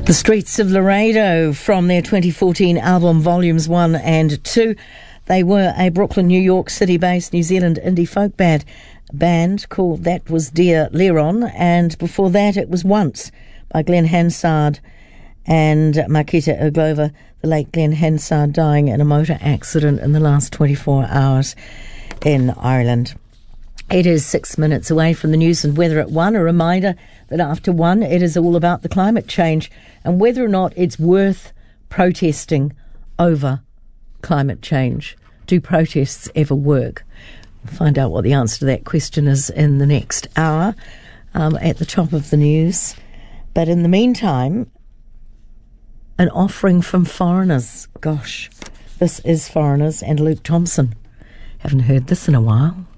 The Streets of Laredo from their 2014 album Volumes 1 and 2. They were a Brooklyn, New York City-based New Zealand indie folk band called That Was Dear Leron, and before that it was Once by Glenn Hansard and Makita Uglova. The late Glenn Hansard dying in a motor accident in the last 24 hours in Ireland. It is 6 minutes away from the news and weather at 1. A reminder that after 1, it is all about the climate change and whether or not it's worth protesting over climate change. Do protests ever work? We'll find out what the answer to that question is in the next hour at the top of the news. But in the meantime, an offering from Foreigners. Gosh, this is Foreigners and Luke Thompson. Haven't heard this in a while.